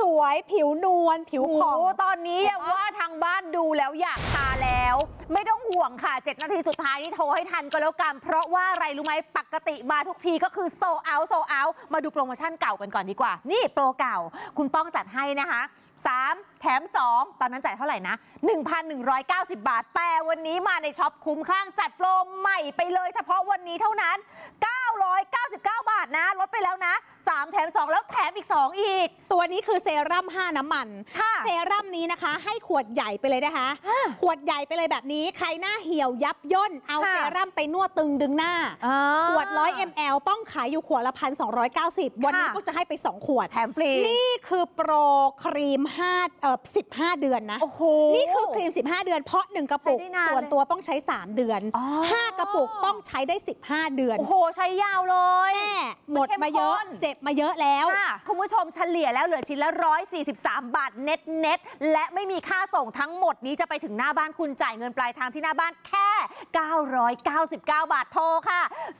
วยผิวนวลผิวผ่องตอนนี้ยังว่าทางบ้านดูแล้วอยากทาแล้วไม่ต้องห่วงค่ะ7 นาทีสุดท้ายนี่โทรให้ทันก็แล้วกันเพราะว่าอะไรรู้ไหมปกติมาทุกทีก็คือโซเอามาดูโปรโมชั่นเก่ากันก่อนดีกว่านี่โปรเก่าคุณป้องจัดให้นะคะ3 แถม 2ตอนนั้นจ่ายเท่าไหร่นะ 1,190 บาทแต่วันนี้มาในช็อปคุ้มคลั่งจัดโปรใหม่ไปเลยเฉพาะวันนี้เท่านั้น999 บาทนะลดไปแล้วนะ3 แถม 2แล้วแถมอีก2อีกตัวนี้คือเซรั่ม5น้ำมันเซรั่มนี้นะคะให้ขวดใหญ่ไปเลยนะคะขวดใหญ่ไปเลยแบบนี้ใครหน้าเหี่ยวยับย่นเอาเซรั่มไปนวดตึงดึงหน้าขวด100 ml ป้องขายอยู่ขวดละ1,290วันนี้ก็จะให้ไป2ขวดแถมฟรีนี่คือโปรครีม15 เดือนนะนี่คือครีม15 เดือนเพราะ1กระปุกส่วนตัวป้องใช้3 เดือน5 กระปุกป้องใช้ได้15 เดือนโอ้โหใช้ยาวเลยแม่หมดมาเยอะเจ็บมาเยอะแล้วคุณผู้ชมเฉลี่ยแล้วเหลือชิ้นละ143 บาทเน็ตและไม่มีค่าส่งทั้งหมดนี้จะไปถึงหน้าบ้านคุณจ่ายเงินปลายทางที่หน้าบ้านแค่999 บาทโทรค่ะ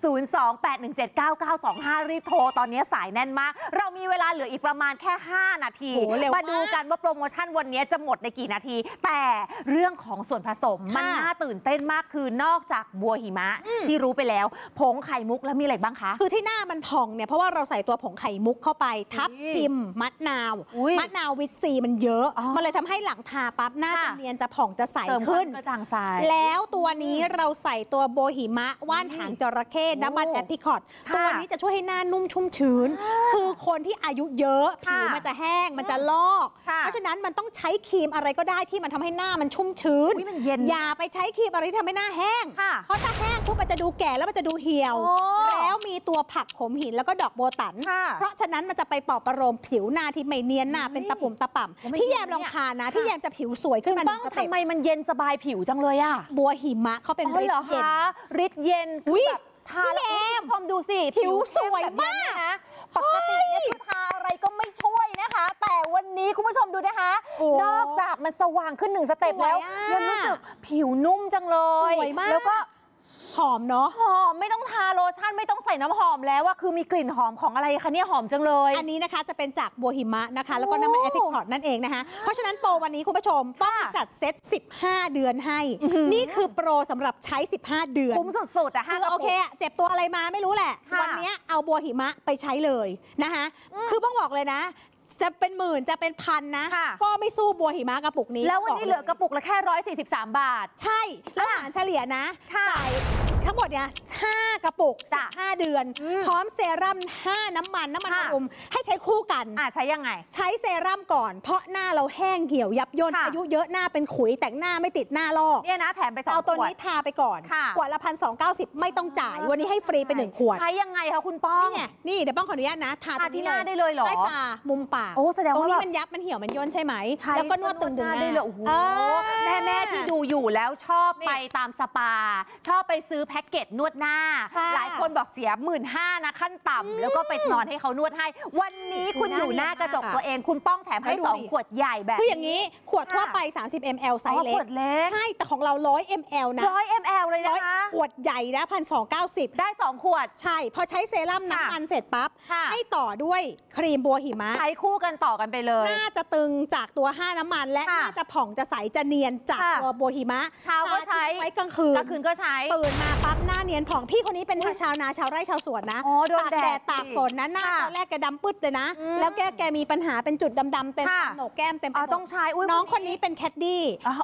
028179925รีบโทรตอนนี้สายแน่นมากเรามีเวลาเหลืออีกประมาณแค่5 นาทีมาดูกันว่าโปรโมชั่นวันนี้จะหมดในกี่นาทีแต่เรื่องของส่วนผสมมันน่าตื่นเต้นมากคือนอกจากบัวหิมะที่รู้ไปแล้วผงไข่มุกแล้วมีอะไรบ้างคะคือที่หน้ามันผ่องเนี่ยเพราะว่าเราใส่ตัวผงไข่มุกเข้าไปทับทิมมะนาววิตซีมันเยอะมันเลยทำให้หลังทาปั๊บหน้าจะเนียนจะผ่องจะใสขึ้นกระจ่างใสแล้วตัวนี้เราใส่ตัวโบหิมะว่านหางจระเข้น้ำมันแอปริคอตตัวนี้จะช่วยให้หน้านุ่มชุ่มชื้นคือคนที่อายุเยอะผิวมันจะแห้งมันจะลอกเพราะฉะนั้นมันต้องใช้ครีมอะไรก็ได้ที่มันทำให้หน้ามันชุ่มชื้นอย่าไปใช้ครีมอะไรที่ทำให้หน้าแห้งเพราะถ้าแห้งทุกมันจะดูแก่แล้วมันจะดูเหี่ยวแล้วมีตัวผักขมหินแล้วก็ดอกโบตันเพราะฉะนั้นมันจะไปปลอบประโลมผิวหน้าที่ไม่เนียนหน้าเป็นตะปุ่มตะป่ำพี่แยมลองทานนะพี่แยมจะผิวสวยขึ้นมาหนึ่งสเต็ปทำไมมันเย็นสบายผิวจังเลยอะบัวหิมะเขาเป็นฤทธิ์เย็นฤทธิ์เย็นแบบทาแล้วชมดูสิผิวสวยมากนะปกติเนี่ยทาอะไรก็ไม่ช่วยนะคะแต่วันนี้คุณผู้ชมดูนะคะนอกจากมันสว่างขึ้น1 สเต็ปแล้วยังรู้สึกผิวนุ่มจังเลยแล้วก็หอมเนาะหอมไม่ต้องทาโลชั่นไม่ต้องใส่น้ำหอมแล้วว่าคือมีกลิ่นหอมของอะไรคะเนี่ยหอมจังเลยอันนี้นะคะจะเป็นจากบัวหิมะนะคะแล้วก็น้ำมันแอปริคอตนั่นเองนะคะเพราะฉะนั้นโปรวันนี้คุณผู้ชมป้องจัดเซต15 เดือนให้นี่คือโปรสำหรับใช้15 เดือนคุ้มสุดๆอะคือโอเคเจ็บตัวอะไรมาไม่รู้แหละวันนี้เอาบัวหิมะไปใช้เลยนะคะคือต้องบอกเลยนะจะเป็นหมื่นจะเป็นพันนะก็ไม่สู้บัวหิมะกระปุกนี้แล้ววันนี้เหลือกระปุกละแค่143 บาทใช่แล้วอาหารเฉลี่ยนะจ่ายทั้งหมดเนี่ย5 กระปุก15 เดือนพร้อมเซรั่ม5 น้ำมันบำรุงให้ใช้คู่กันใช้ยังไงใช้เซรั่มก่อนเพราะหน้าเราแห้งเหี่ยวยับย่นอายุเยอะหน้าเป็นขุยแต่งหน้าไม่ติดหน้าลอกเนี่ยนะแถมไป2 ขวดเอาตัวนี้ทาไปก่อนขวดละ1,290ไม่ต้องจ่ายวันนี้ให้ฟรีไป1 ขวดใช้ยังไงคะคุณป้องนี่ไงนี่เดี๋ยวป้องขออนุญาตนะทาที่หน้าได้เลยเหรอใต้ตามุมปากตรงนี้มันยับมันเหี่ยวมันย่นใช่ไหมแล้วก็นวดตึงดึงหน้าได้เลยโอ้โหแม่ที่ดูอยู่แล้วชอบไปตามสปาชอบไปซื้อแพ็กเกจนวดหน้าหลายคนบอกเสีย15,000นะขั้นต่ำแล้วก็ไปนอนให้เขานวดให้วันนี้คุณอยู่หน้ากระจกตัวเองคุณป้องแถมให้2 ขวดใหญ่แบบคืออย่างนี้ขวดทั่วไป30 ml ไซส์เล็กใช่แต่ของเรา100 ml นะ 100 ml เลยนะคะขวดใหญ่นะ1,290 ได้2 ขวดใช่พอใช้เซรั่มน้ำมันเสร็จปั๊บให้ต่อด้วยครีมบัวหิมะใช้คู่กันต่อกันไปเลยน่าจะตึงจากตัว5 น้ำมันและน่าจะผ่องจะใสจะเนียนจากตัวบัวหิมะเช้าก็ใช้กลางคืนก็ใช้ตื่นมาปั๊บหน้าเนียนผ่องพี่คนนี้เป็นชาวนาชาวไร่ชาวสวนนะตากแดดตากฝนนะหน้าตอนแรกแกดำปึ๊ดเลยนะแล้วแกมีปัญหาเป็นจุดดำๆเต็มโหนกแก้มเต็มต้องใช้น้องคนนี้เป็นแคดดี้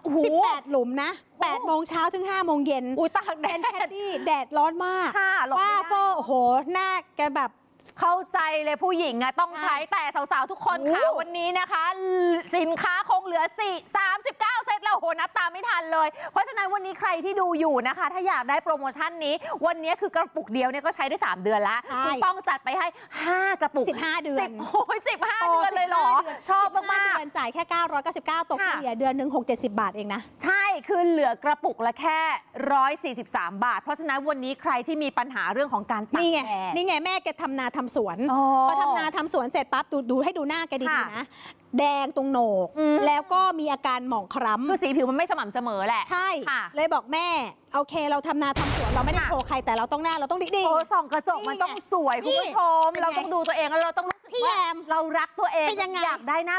18 หลุมนะ8 โมงเช้าถึง5 โมงเย็นตากแดดเป็นแคดดี้แดดร้อนมากว่าโอ้โหหน้าแกแบบเข้าใจเลยผู้หญิงอะต้องใช้แต่สาวๆทุกคนค่ะวันนี้นะคะสินค้าคงเหลือ39 เซตแล้วโหนับตามไม่ทันเลยเพราะฉะนั้นวันนี้ใครที่ดูอยู่นะคะถ้าอยากได้โปรโมชั่นนี้วันนี้คือกระปุกเดียวเนี่ยก็ใช้ได้3 เดือนแล้วคุณป้องจัดไปให้5 กระปุก 15 เดือนโอ้ย15 เดือนเลยเหรอชอบมากๆจ่ายแค่999ตกเฉลี่ยเดือนนึง670 บาทเองนะใช่คือเหลือกระปุกละแค่143 บาทเพราะฉะนั้นวันนี้ใครที่มีปัญหาเรื่องของการตากแดดนี่ไงแม่แกทำนาทำสวนพอทำนาทำสวนเสร็จปั๊บดูให้ดูหน้าแกดีๆนะแดงตรงโหนกแล้วก็มีอาการหมองคล้ำคือสีผิวมันไม่สม่ำเสมอแหละใช่เลยบอกแม่โอเคเราทำนาทำสวนเราไม่ได้โชว์ใครแต่เราต้องหน้าเราต้องดีส่องกระจกมันต้องสวยคุณผู้ชมเราต้องดูตัวเองแล้วเราต้องรู้สึกว่าเรารักตัวเองอยากได้หน้า